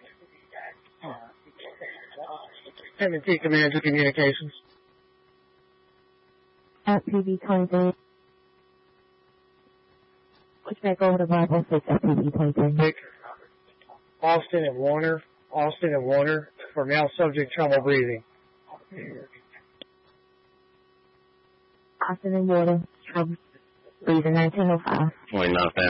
M&T Commander Communications. At PV23. Which may go to 516 at PV23. Nick, Austin and Warner for male subject trouble breathing. Austin and Warner, trouble breathing 1905. 29